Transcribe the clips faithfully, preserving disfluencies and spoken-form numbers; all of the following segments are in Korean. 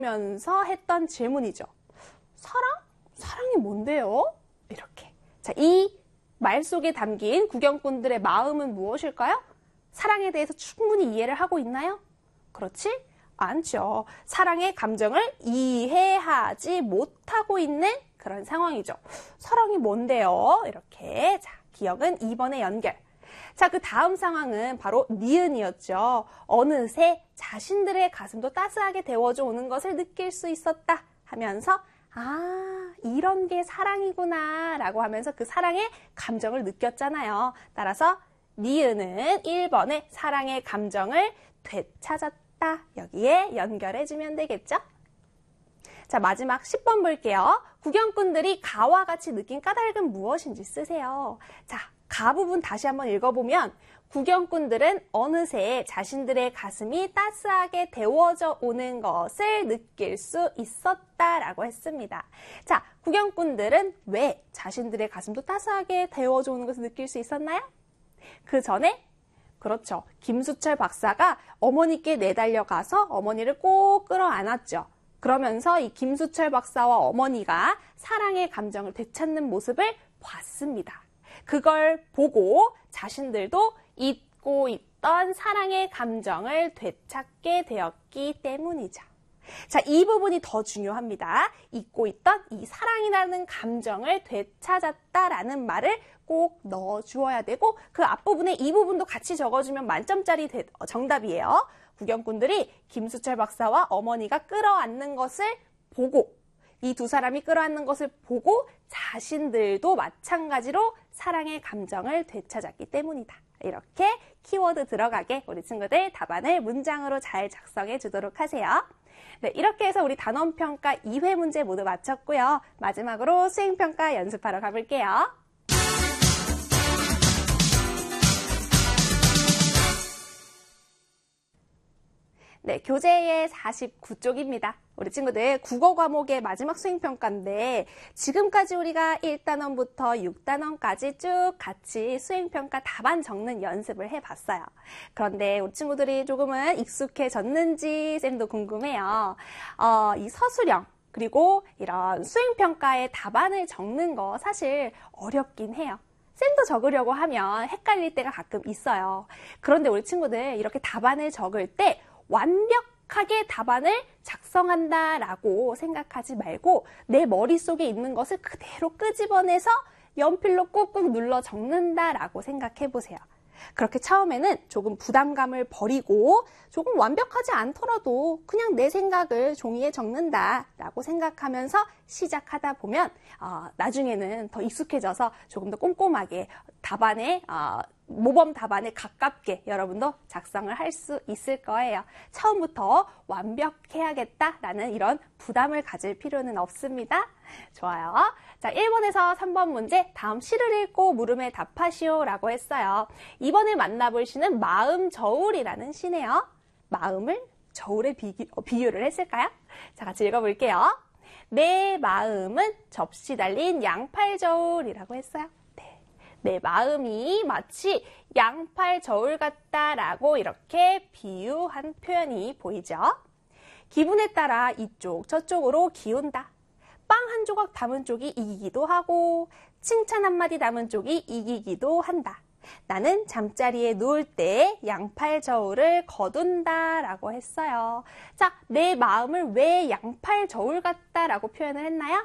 면서 했던 질문이죠. 사랑? 사랑이 뭔데요? 이렇게. 자, 이 말 속에 담긴 구경꾼들의 마음은 무엇일까요? 사랑에 대해서 충분히 이해를 하고 있나요? 그렇지 않죠. 사랑의 감정을 이해하지 못하고 있는 그런 상황이죠. 사랑이 뭔데요? 이렇게. 자, 기억은 이 번의 연결. 자, 그 다음 상황은 바로 니은이었죠. 어느새 자신들의 가슴도 따스하게 데워져 오는 것을 느낄 수 있었다 하면서 아, 이런 게 사랑이구나 라고 하면서 그 사랑의 감정을 느꼈잖아요. 따라서 니은은 일 번의 사랑의 감정을 되찾았다. 여기에 연결해주면 되겠죠? 자, 마지막 십 번 볼게요. 구경꾼들이 가와 같이 느낀 까닭은 무엇인지 쓰세요. 자, 가 부분 다시 한번 읽어보면 구경꾼들은 어느새 자신들의 가슴이 따스하게 데워져 오는 것을 느낄 수 있었다라고 했습니다. 자, 구경꾼들은 왜 자신들의 가슴도 따스하게 데워져 오는 것을 느낄 수 있었나요? 그 전에 그렇죠. 김수철 박사가 어머니께 내달려 가서 어머니를 꼭 끌어안았죠. 그러면서 이 김수철 박사와 어머니가 사랑의 감정을 되찾는 모습을 봤습니다. 그걸 보고 자신들도 잊고 있던 사랑의 감정을 되찾게 되었기 때문이죠. 자, 이 부분이 더 중요합니다. 잊고 있던 이 사랑이라는 감정을 되찾았다라는 말을 꼭 넣어주어야 되고 그 앞부분에 이 부분도 같이 적어주면 만점짜리 정답이에요. 구경꾼들이 김수철 박사와 어머니가 끌어안는 것을 보고 이 두 사람이 끌어안는 것을 보고 자신들도 마찬가지로 사랑의 감정을 되찾았기 때문이다. 이렇게 키워드 들어가게 우리 친구들 답안을 문장으로 잘 작성해 주도록 하세요. 네, 이렇게 해서 우리 단원평가 이 회 문제 모두 마쳤고요. 마지막으로 수행평가 연습하러 가볼게요. 네, 교재의 사십구 쪽입니다. 우리 친구들 국어 과목의 마지막 수행평가인데 지금까지 우리가 일 단원부터 육 단원까지 쭉 같이 수행평가 답안 적는 연습을 해봤어요. 그런데 우리 친구들이 조금은 익숙해졌는지 쌤도 궁금해요. 어, 이 서술형 그리고 이런 수행평가의 답안을 적는 거 사실 어렵긴 해요. 쌤도 적으려고 하면 헷갈릴 때가 가끔 있어요. 그런데 우리 친구들 이렇게 답안을 적을 때 완벽하게 답안을 작성한다라고 생각하지 말고 내 머릿속에 있는 것을 그대로 끄집어내서 연필로 꾹꾹 눌러 적는다라고 생각해 보세요. 그렇게 처음에는 조금 부담감을 버리고 조금 완벽하지 않더라도 그냥 내 생각을 종이에 적는다라고 생각하면서 시작하다 보면 어, 나중에는 더 익숙해져서 조금 더 꼼꼼하게 답안에 어, 모범 답안에 가깝게 여러분도 작성을 할 수 있을 거예요. 처음부터 완벽해야겠다라는 이런 부담을 가질 필요는 없습니다. 좋아요. 자, 일 번에서 삼 번 문제 다음 시를 읽고 물음에 답하시오 라고 했어요. 이번에 만나볼 시는 마음 저울이라는 시네요. 마음을 저울에 비기, 어, 비유를 했을까요? 자, 같이 읽어볼게요. 내 마음은 접시 달린 양팔 저울이라고 했어요. 내 마음이 마치 양팔 저울 같다라고 이렇게 비유한 표현이 보이죠? 기분에 따라 이쪽 저쪽으로 기운다. 빵 한 조각 담은 쪽이 이기기도 하고 칭찬 한마디 담은 쪽이 이기기도 한다. 나는 잠자리에 누울 때 양팔 저울을 거둔다 라고 했어요. 자, 내 마음을 왜 양팔 저울 같다라고 표현을 했나요?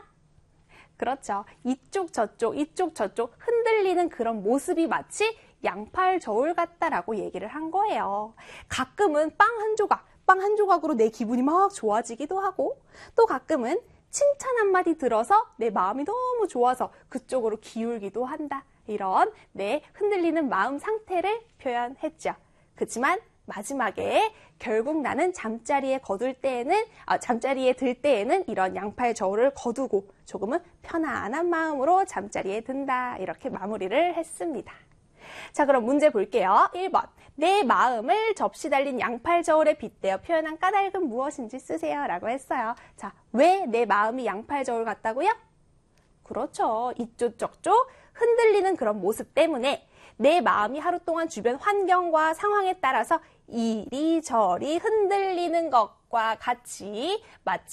그렇죠. 이쪽 저쪽 이쪽 저쪽 흔들리는 그런 모습이 마치 양팔 저울 같다라고 얘기를 한 거예요. 가끔은 빵 한 조각, 빵 한 조각으로 내 기분이 막 좋아지기도 하고 또 가끔은 칭찬 한마디 들어서 내 마음이 너무 좋아서 그쪽으로 기울기도 한다. 이런 내 흔들리는 마음 상태를 표현했죠. 그렇지만 마지막에 결국 나는 잠자리에 거둘 때에는 아, 잠자리에 들 때에는 이런 양팔 저울을 거두고 조금은 편안한 마음으로 잠자리에 든다. 이렇게 마무리를 했습니다. 자, 그럼 문제 볼게요. 일 번. 내 마음을 접시 달린 양팔 저울에 빗대어 표현한 까닭은 무엇인지 쓰세요. 라고 했어요. 자, 왜 내 마음이 양팔 저울 같다고요? 그렇죠. 이쪽 저쪽 흔들리는 그런 모습 때문에 내 마음이 하루 동안 주변 환경과 상황에 따라서 이리저리 흔들리는 것과 같이 마치